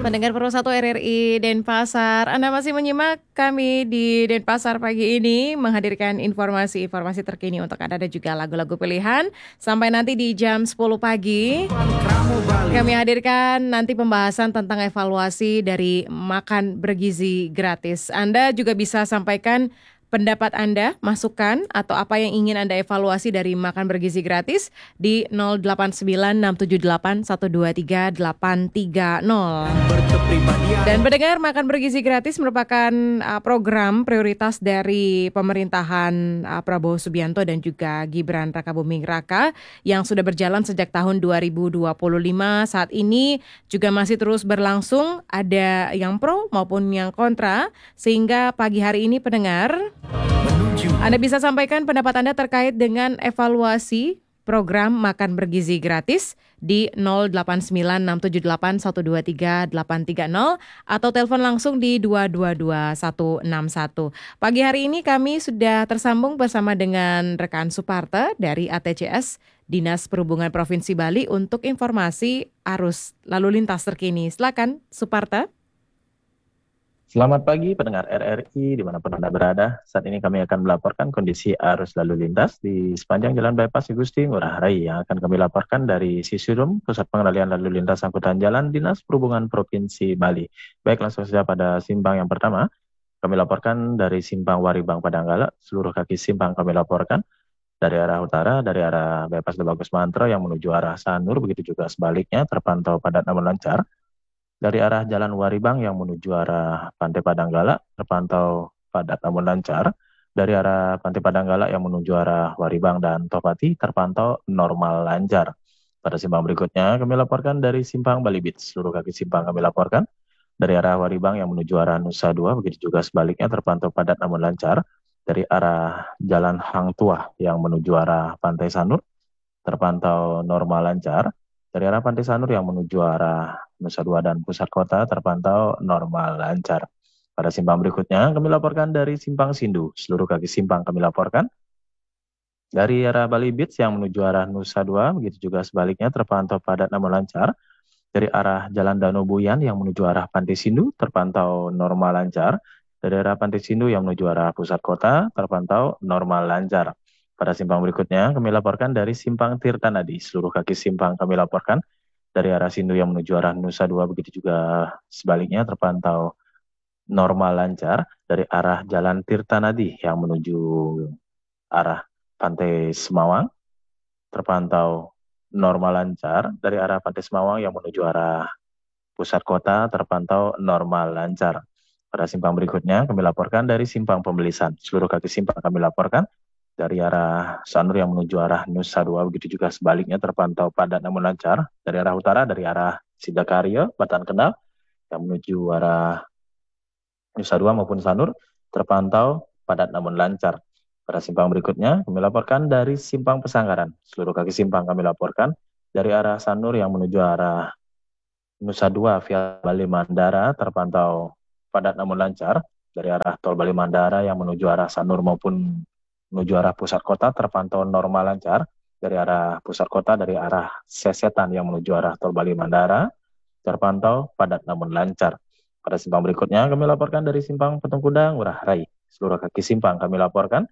Pendengar Pro 1 RRI Denpasar, Anda masih menyimak kami di Denpasar pagi ini menghadirkan informasi-informasi terkini untuk Anda dan juga lagu-lagu pilihan. Sampai nanti di jam 10 pagi, kami hadirkan nanti pembahasan tentang evaluasi dari makan bergizi gratis. Anda juga bisa sampaikan pendapat Anda, masukan, atau apa yang ingin Anda evaluasi dari makan bergizi gratis di 089678123830. Dan pendengar, makan bergizi gratis merupakan program prioritas dari pemerintahan Prabowo Subianto dan juga Gibran Rakabuming Raka yang sudah berjalan sejak tahun 2025. Saat ini juga masih terus berlangsung, ada yang pro maupun yang kontra, sehingga pagi hari ini pendengar, Anda bisa sampaikan pendapat Anda terkait dengan evaluasi program makan bergizi gratis di 089678123830 atau telepon langsung di 222161. Pagi hari ini kami sudah tersambung bersama dengan rekan Suparta dari ATCS Dinas Perhubungan Provinsi Bali untuk informasi arus lalu lintas terkini. Silakan Suparta. Selamat pagi pendengar RRI dimanapun Anda berada. Saat ini kami akan melaporkan kondisi arus lalu lintas di sepanjang Jalan Bypass Igusti Ngurah Rai yang akan kami laporkan dari Sisudum, Pusat Pengendalian Lalu Lintas Angkutan Jalan Dinas Perhubungan Provinsi Bali. Baik, langsung saja pada simpang yang pertama. Kami laporkan dari simpang Waribang Padanggala, seluruh kaki simpang kami laporkan dari arah utara, dari arah Bypass Lebagus Mantro yang menuju arah Sanur, begitu juga sebaliknya terpantau padat namun lancar. Dari arah Jalan Waribang yang menuju arah Pantai Padanggala terpantau padat namun lancar. Dari arah Pantai Padanggala yang menuju arah Waribang dan Topati terpantau normal lancar. Pada simpang berikutnya kami laporkan dari simpang Balibit. Seluruh kaki simpang kami laporkan dari arah Waribang yang menuju arah Nusa Dua, begitu juga sebaliknya terpantau padat namun lancar. Dari arah Jalan Hang Tuah yang menuju arah Pantai Sanur terpantau normal lancar. Dari arah Pantai Sanur yang menuju arah Nusa Dua dan pusat kota terpantau normal lancar. Pada simpang berikutnya kami laporkan dari simpang Sindu. Seluruh kaki simpang kami laporkan dari arah Bali Beach yang menuju arah Nusa Dua, begitu juga sebaliknya terpantau padat namun lancar. Dari arah Jalan Danau Buyan yang menuju arah Pantai Sindu terpantau normal lancar. Dari arah Pantai Sindu yang menuju arah pusat kota terpantau normal lancar. Pada simpang berikutnya kami laporkan dari simpang Tirtanadi. Seluruh kaki simpang kami laporkan dari arah Sindu yang menuju arah Nusa Dua, begitu juga sebaliknya terpantau normal lancar. Dari arah Jalan Tirtanadi yang menuju arah Pantai Semawang terpantau normal lancar. Dari arah Pantai Semawang yang menuju arah pusat kota terpantau normal lancar. Pada simpang berikutnya kami laporkan dari simpang Pembelisan. Seluruh kaki simpang kami laporkan dari arah Sanur yang menuju arah Nusa Dua, begitu juga sebaliknya terpantau padat namun lancar. Dari arah utara, dari arah Sidakarya, Batan Kendal, yang menuju arah Nusa Dua maupun Sanur, terpantau padat namun lancar. Pada simpang berikutnya, kami laporkan dari simpang Pesanggaran. Seluruh kaki simpang kami laporkan dari arah Sanur yang menuju arah Nusa Dua via Bali Mandara, terpantau padat namun lancar. Dari arah tol Bali Mandara yang menuju arah Sanur maupun menuju arah pusat kota terpantau normal lancar. Dari arah pusat kota, dari arah Sesetan yang menuju arah tol Bali Mandara terpantau padat namun lancar. Pada simpang berikutnya kami laporkan dari simpang Patung Kuda Ngurah Rai. Seluruh kaki simpang kami laporkan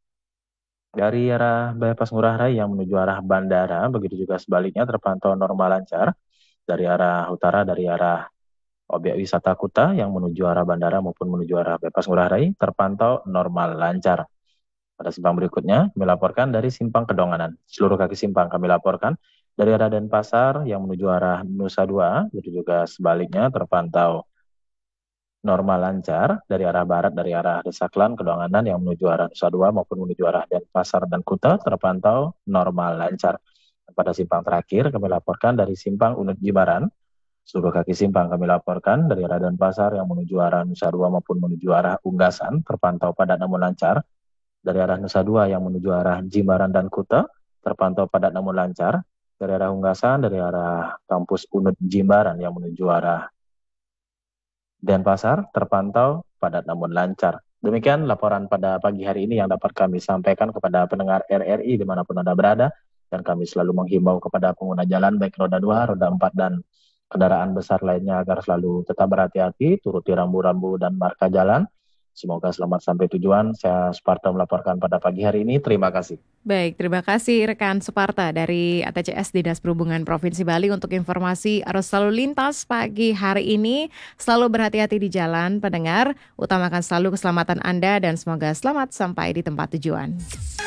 dari arah Bypass Ngurah Rai yang menuju arah bandara, begitu juga sebaliknya terpantau normal lancar. Dari arah utara, dari arah objek wisata Kuta yang menuju arah bandara maupun menuju arah Bypass Ngurah Rai terpantau normal lancar. Pada simpang berikutnya, kami laporkan dari simpang Kedonganan. Seluruh kaki simpang kami laporkan dari arah Denpasar yang menuju arah Nusa Dua, itu juga sebaliknya terpantau normal lancar. Dari arah barat, dari arah Desaklan, Kedonganan yang menuju arah Nusa Dua maupun menuju arah Denpasar dan Kuta terpantau normal lancar. Pada simpang terakhir, kami laporkan dari simpang Unut Jimbaran. Seluruh kaki simpang kami laporkan dari arah Denpasar yang menuju arah Nusa Dua maupun menuju arah Unggasan terpantau padat namun lancar. Dari arah Nusa Dua yang menuju arah Jimbaran dan Kuta terpantau padat namun lancar. Dari arah Unggasan, dari arah kampus Unut Jimbaran yang menuju arah Denpasar terpantau padat namun lancar. Demikian laporan pada pagi hari ini yang dapat kami sampaikan kepada pendengar RRI dimanapun Anda berada. Dan kami selalu menghimbau kepada pengguna jalan baik roda 2, roda 4, dan kendaraan besar lainnya agar selalu tetap berhati-hati, turuti rambu-rambu dan marka jalan. Semoga selamat sampai tujuan. Saya Suparta melaporkan pada pagi hari ini. Terima kasih. Baik, terima kasih rekan Suparta dari ATCS Dinas Perhubungan Provinsi Bali untuk informasi arus lalu lintas pagi hari ini. Selalu berhati-hati di jalan, pendengar. Utamakan selalu keselamatan Anda dan semoga selamat sampai di tempat tujuan.